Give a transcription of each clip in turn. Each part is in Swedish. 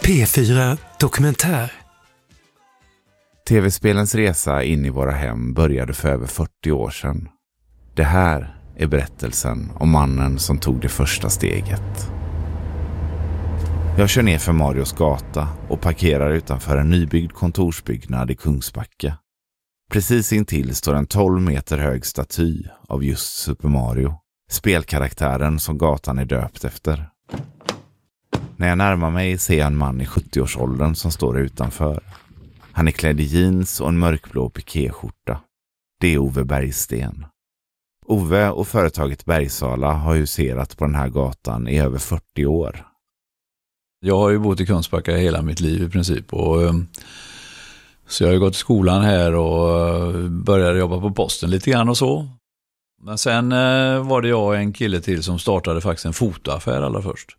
P4 Dokumentär. TV-spelens resa in i våra hem började för över 40 år sedan. Det här är berättelsen om mannen som tog det första steget. Jag kör ner för Marios gata och parkerar utanför en nybyggd kontorsbyggnad i Kungsbacka. Precis intill står en 12 meter hög staty av just Super Mario, spelkaraktären som gatan är döpt efter. När jag närmar mig ser jag en man i 70-årsåldern som står utanför. Han är klädd i jeans och en mörkblå pikéskjorta. Det är Ove Bergsten. Ove och företaget Bergsala har huserat på den här gatan i över 40 år. Jag har ju bott i Kungsbacka hela mitt liv i princip. Så jag har ju gått i skolan här och började jobba på posten lite grann och så. Men sen var det jag och en kille till som startade faktiskt en fotoaffär allra först.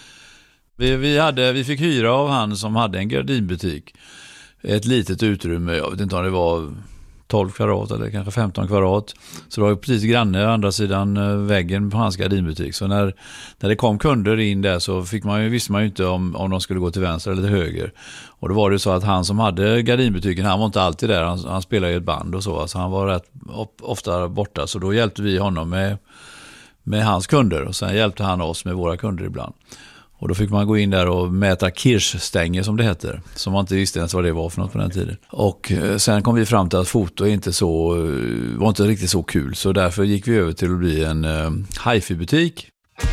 Vi fick hyra av han som hade en gardinbutik. Ett litet utrymme, jag vet inte om det var 12 kvadrat eller kanske 15 kvadrat. Så det var precis granne andra sidan väggen på hans gardinbutik. Så när det kom kunder in där så visste man ju inte om de skulle gå till vänster eller till höger. Och då var det så att han som hade gardinbutiken, han var inte alltid där. Han spelade ju ett band och så. Så han var rätt ofta borta. Så då hjälpte vi honom med hans kunder. Och sen hjälpte han oss med våra kunder ibland. Och då fick man gå in där och mäta kirschstänger som det heter. Som man inte visste ens vad det var för något på den tiden. Och sen kom vi fram till att foto var inte riktigt så kul. Så därför gick vi över till att bli en hi-fi-butik.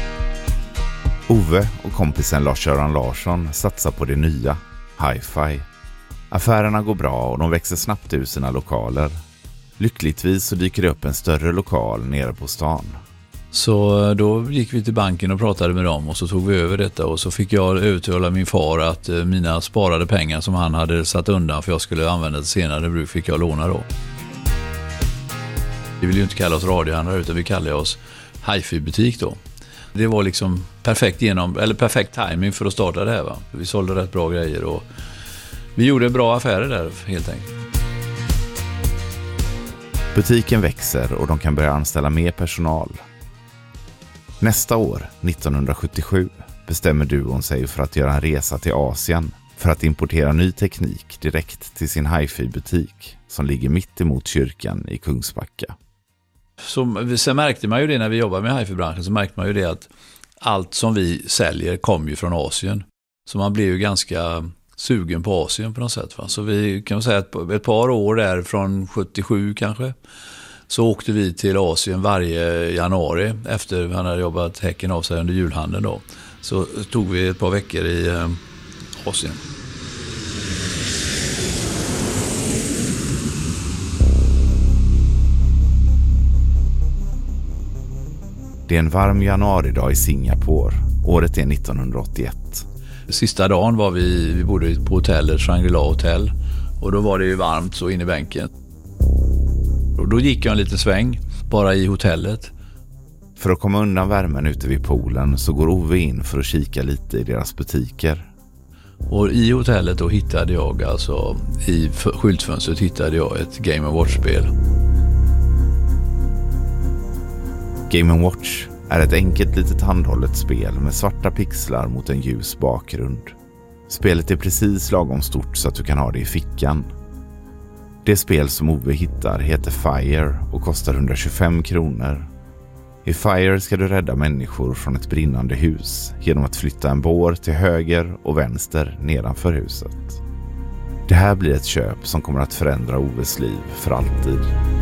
Ove och kompisen Lars-Göran Larsson satsar på det nya, hi-fi. Affärerna går bra och de växer snabbt ur sina lokaler. Lyckligtvis så dyker det upp en större lokal nere på stan. Så då gick vi till banken och pratade med dem och så tog vi över detta och så fick jag övertala min far att mina sparade pengar som han hade satt undan för jag skulle använda det senare bruk fick jag låna då. Vi vill ju inte kalla oss radiohandlare utan vi kallar oss hi-fi-butik då. Det var liksom perfekt timing för att starta det här va. Vi sålde rätt bra grejer och vi gjorde bra affärer där helt enkelt. Butiken växer och de kan börja anställa mer personal. Nästa år, 1977, bestämmer duon sig för att göra en resa till Asien för att importera ny teknik direkt till sin hi-fi-butik som ligger mitt emot kyrkan i Kungsbacka. Sen märkte man ju det när vi jobbade med hi-fi-branschen så märkte man ju det att allt som vi säljer kommer ju från Asien. Så man blev ju ganska sugen på Asien på något sätt. Va? Så vi kan säga att ett par år där från 77 kanske så åkte vi till Asien varje januari efter han hade jobbat häcken av sig under julhandeln då. Så tog vi ett par veckor i Asien. Det är en varm januaridag i Singapore. Året är 1981. Sista dagen var vi bodde på hotellet Shangri-La Hotel och då var det ju varmt så in i bänken. Och då gick jag en liten sväng bara i hotellet. För att komma undan värmen ute vid poolen så går Ove in för att kika lite i deras butiker. Och i hotellet då hittade jag i skyltfönstret hittade jag ett Game & Watch-spel. Game & Watch är ett enkelt litet handhållet spel med svarta pixlar mot en ljus bakgrund. Spelet är precis lagom stort så att du kan ha det i fickan. Det spel som Ove hittar heter Fire och kostar 125 kronor. I Fire ska du rädda människor från ett brinnande hus genom att flytta en bår till höger och vänster nedanför huset. Det här blir ett köp som kommer att förändra Oves liv för alltid.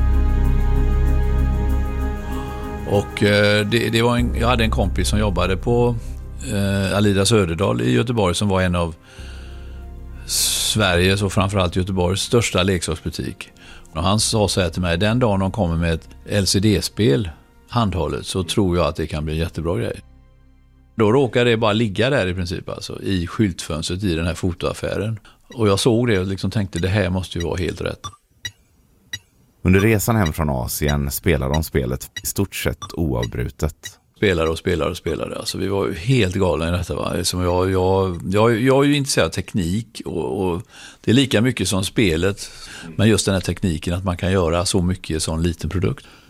Och jag hade en kompis som jobbade på Alida Söderdal i Göteborg som var en av Sveriges och framförallt Göteborgs största leksaksbutik. Och han sa så här till mig, den dagen de kommer med ett LCD-spel handhållet så tror jag att det kan bli en jättebra grej. Då råkade det bara ligga där i princip i skyltfönstret i den här fotoaffären. Och jag såg det och liksom tänkte det här måste ju vara helt rätt. Under resan hem från Asien spelar de spelet i stort sett oavbrutet. Spelade. Alltså vi var ju helt galna i detta va. Som jag är ju intresserad av teknik och det är lika mycket som spelet. Men just den här tekniken att man kan göra så mycket i en sån liten produkt.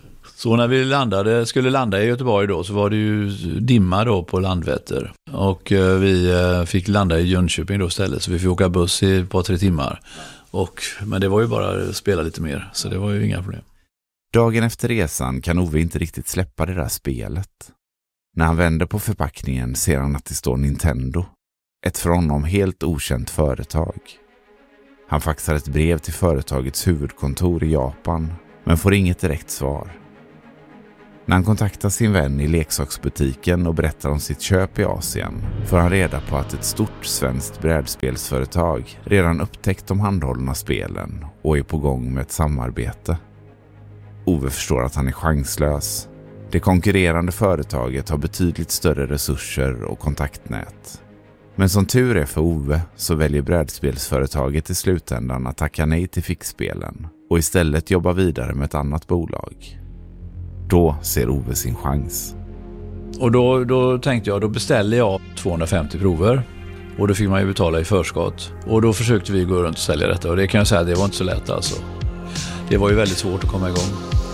Så när vi skulle landa i Göteborg då, så var det ju dimma då på Landvetter. Och vi fick landa i Jönköping då istället, så vi fick åka buss i ett par 3 timmar. Men det var ju bara att spela lite mer, så det var ju inga problem. Dagen efter resan kan Ove inte riktigt släppa det där spelet. När han vänder på förpackningen ser han att det står Nintendo. Ett för honom helt okänt företag. Han faxar ett brev till företagets huvudkontor i Japan, men får inget direkt svar. När han kontaktar sin vän i leksaksbutiken och berättar om sitt köp i Asien får han reda på att ett stort svenskt brädspelsföretag redan upptäckt de handhållna spelen och är på gång med ett samarbete. Ove förstår att han är chanslös. Det konkurrerande företaget har betydligt större resurser och kontaktnät. Men som tur är för Ove så väljer brädspelsföretaget i slutändan att tacka nej till fickspelen och istället jobba vidare med ett annat bolag. Då ser Ove sin chans. Och då tänkte jag, då beställde jag 250 prover. Och då fick man ju betala i förskott. Och då försökte vi gå runt och sälja detta. Och det kan jag säga, det var inte så lätt alltså. Det var ju väldigt svårt att komma igång.